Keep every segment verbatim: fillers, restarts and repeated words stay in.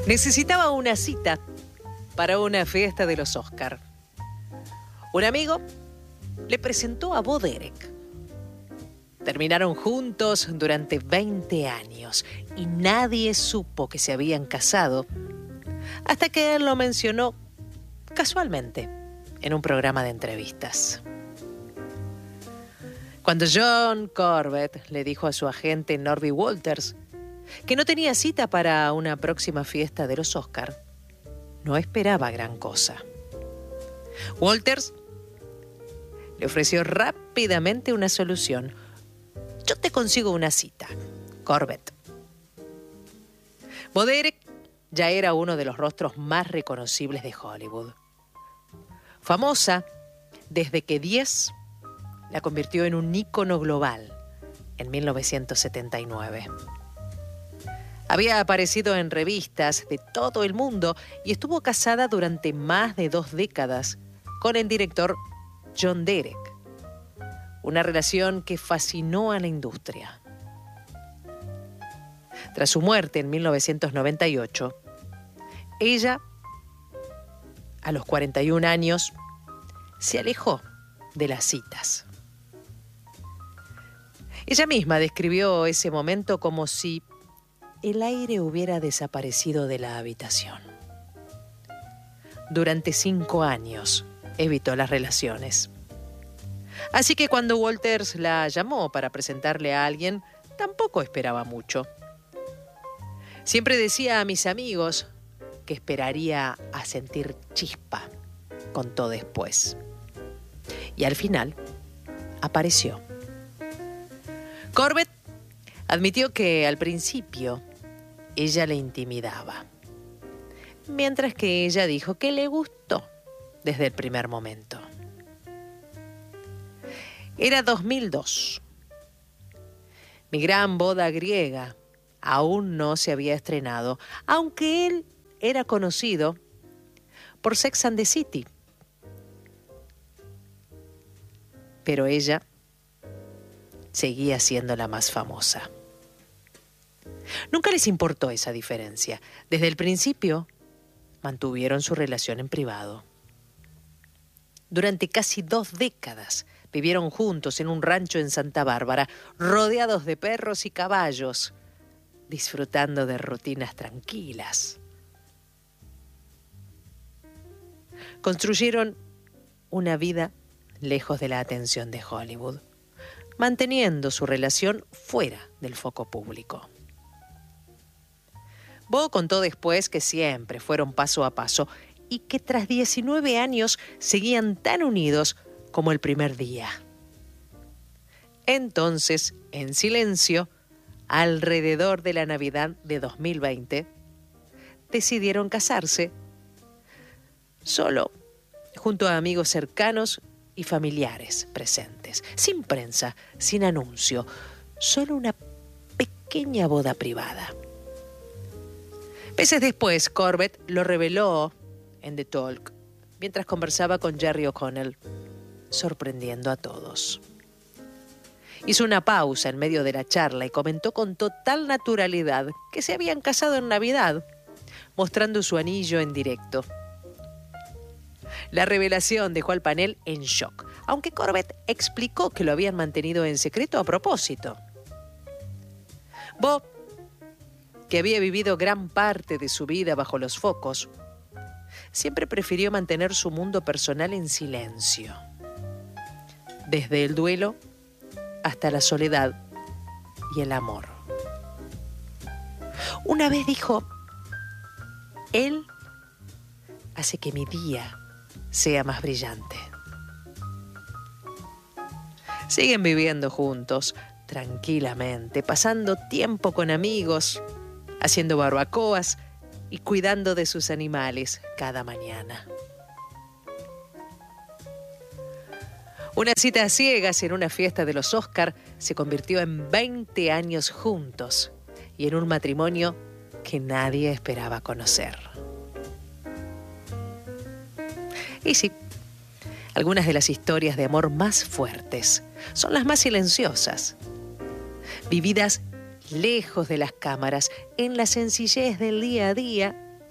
Necesitaba una cita para una fiesta de los Oscar. Un amigo le presentó a Bo Derek. Terminaron juntos durante veinte años y nadie supo que se habían casado hasta que él lo mencionó casualmente en un programa de entrevistas. Cuando John Corbett le dijo a su agente Norby Walters que no tenía cita para una próxima fiesta de los Oscar, no esperaba gran cosa. Walters le ofreció rápidamente una solución. Yo te consigo una cita, Corbett. Bo Derek ya era uno de los rostros más reconocibles de Hollywood. Famosa desde que Diez la convirtió en un ícono global en mil novecientos setenta y nueve. Había aparecido en revistas de todo el mundo y estuvo casada durante más de dos décadas con el director John Derek. Una relación que fascinó a la industria. Tras su muerte en mil novecientos noventa y ocho, ella, a los cuarenta y un años, se alejó de las citas. Ella misma describió ese momento como si el aire hubiera desaparecido de la habitación. Durante cinco años evitó las relaciones. Así que cuando Walters la llamó para presentarle a alguien, tampoco esperaba mucho. Siempre decía a mis amigos que esperaría a sentir chispa, contó después. Y al final apareció. Corbett admitió que al principio ella le intimidaba, mientras que ella dijo que le gustó desde el primer momento. Era dos mil dos. Mi gran boda griega aún no se había estrenado, aunque él era conocido por Sex and the City. Pero ella seguía siendo la más famosa. Nunca les importó esa diferencia. Desde el principio mantuvieron su relación en privado. Durante casi dos décadas vivieron juntos en un rancho en Santa Bárbara, rodeados de perros y caballos, disfrutando de rutinas tranquilas. Construyeron una vida lejos de la atención de Hollywood, manteniendo su relación fuera del foco público. Bo contó después que siempre fueron paso a paso y que tras diecinueve años seguían tan unidos como el primer día. Entonces, en silencio, alrededor de la Navidad de dos mil veinte, decidieron casarse, solo junto a amigos cercanos y familiares presentes, sin prensa, sin anuncio, solo una pequeña boda privada. Meses después, Corbett lo reveló en The Talk, mientras conversaba con Jerry O'Connell, sorprendiendo a todos. Hizo una pausa en medio de la charla y comentó con total naturalidad que se habían casado en Navidad, mostrando su anillo en directo. La revelación dejó al panel en shock, aunque Corbett explicó que lo habían mantenido en secreto a propósito. Bo, que había vivido gran parte de su vida bajo los focos, siempre prefirió mantener su mundo personal en silencio. Desde el duelo hasta la soledad y el amor. Una vez dijo, él hace que mi día sea más brillante. Siguen viviendo juntos, tranquilamente, pasando tiempo con amigos, haciendo barbacoas y cuidando de sus animales cada mañana. Una cita a ciegas en una fiesta de los Oscar se convirtió en veinte años juntos y en un matrimonio que nadie esperaba conocer. Y sí, algunas de las historias de amor más fuertes son las más silenciosas, vividas lejos de las cámaras, en la sencillez del día a día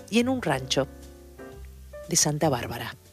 y en un rancho de Santa Bárbara.